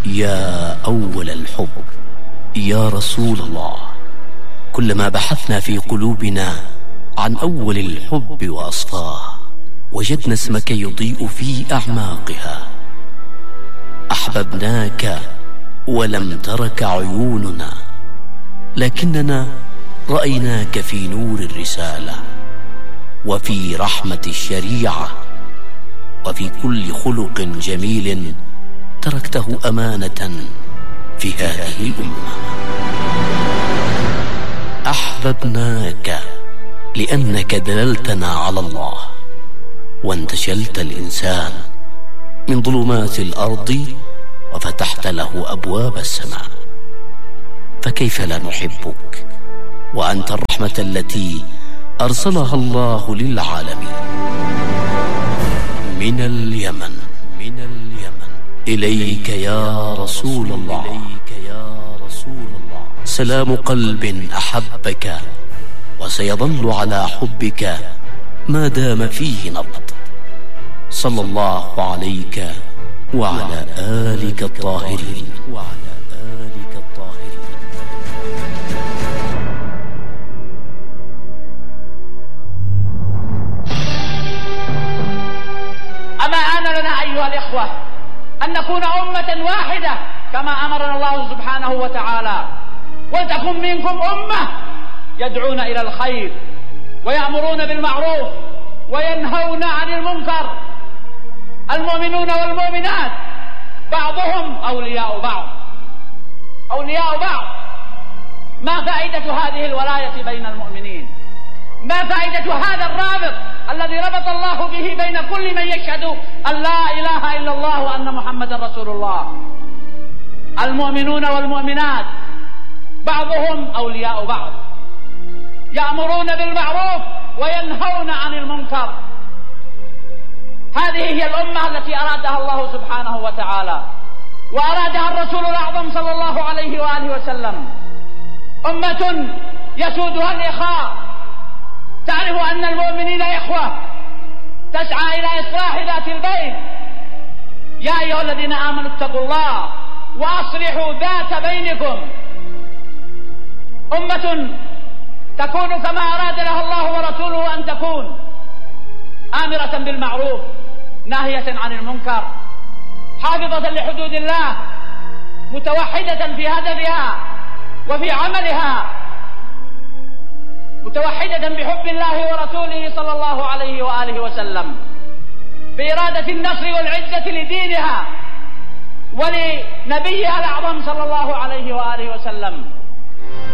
يا أول الحب يا رسول الله، كلما بحثنا في قلوبنا عن أول الحب وأصفاه وجدنا اسمك يضيء في أعماقها. أحببناك ولم ترك عيوننا، لكننا رأيناك في نور الرسالة وفي رحمة الشريعة وفي كل خلق جميل تركته أمانة في هذه الأمة. أحببناك لأنك دللتنا على الله وانتشلت الإنسان من ظلمات الأرض وفتحت له أبواب السماء. فكيف لا نحبك وأنت الرحمة التي أرسلها الله للعالمين. من اليمن إليك يا رسول الله، سلام قلب أحبك وسيظل على حبك ما دام فيه نبض. صلى الله عليك وعلى آلك الطاهرين. أما آن لنا أيها الإخوة أن نكون أمة واحدة كما أمرنا الله سبحانه وتعالى، ولتكن منكم أمة يدعون إلى الخير ويأمرون بالمعروف وينهون عن المنكر. المؤمنون والمؤمنات بعضهم أولياء بعض. ما فائدة هذه الولاية بين المؤمنين؟ ما فائدة هذا الرابط الذي ربط الله به بين كل من يشهد أن لا إله إلا الله وأن محمدا رسول الله؟ المؤمنون والمؤمنات بعضهم أولياء بعض، يأمرون بالمعروف وينهون عن المنكر. هذه هي الأمة التي أرادها الله سبحانه وتعالى وأرادها الرسول الأعظم صلى الله عليه وآله وسلم. أمة يسودها الإخاء، تعرف أن المؤمنين إخوة، تسعى إلى إصلاح ذات البين. يا أيها الذين آمنوا اتقوا الله وأصلحوا ذات بينكم. أمة تكون كما أراد لها الله ورسوله أن تكون، آمرة بالمعروف ناهية عن المنكر، حافظة لحدود الله، متوحدة في هدفها وفي عملها، متوحدة بحب الله ورسوله صلى الله عليه وآله وسلم، بإرادة النصر والعزة لدينها ولنبيها الأعظم صلى الله عليه وآله وسلم.